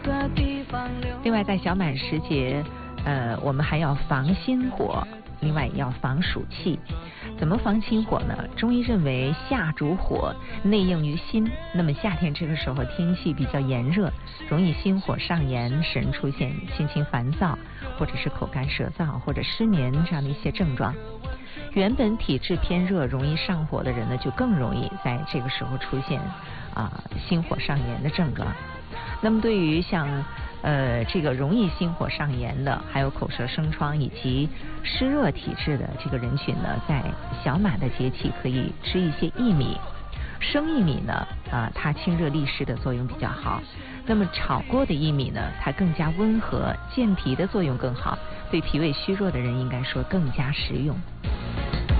另外在小满时节，我们还要防心火，另外也要防暑气。怎么防心火呢？中医认为夏主火，内应于心。那么夏天这个时候天气比较炎热，容易心火上炎，使人出现心情烦躁，或者是口干舌燥，或者失眠这样的一些症状。原本体质偏热，容易上火的人呢，就更容易在这个时候出现心火上炎的症状。那么对于像这个容易心火上炎的，还有口舌生疮以及湿热体质的这个人群呢，在小满的节气可以吃一些薏米。生薏米呢，它清热利湿的作用比较好。那么炒过的薏米呢，它更加温和，健脾的作用更好，对脾胃虚弱的人应该说更加实用。